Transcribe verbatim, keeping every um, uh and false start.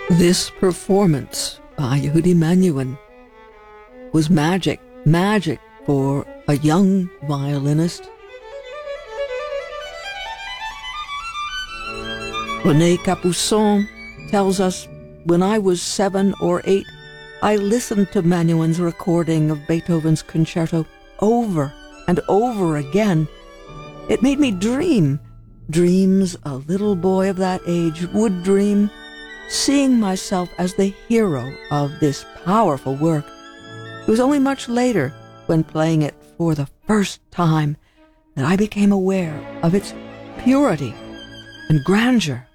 This performance by Yehudi Menuhin was magic, magic for a young violinist. René Capuçon tells us, when I was seven or eight, I listened to Menuhin's recording of Beethoven's concerto over and over again. It made me dream, dreams a little boy of that age would dream, seeing myself as the hero of this powerful work. It was only much later, when playing it for the first time, that I became aware of its purity and grandeur.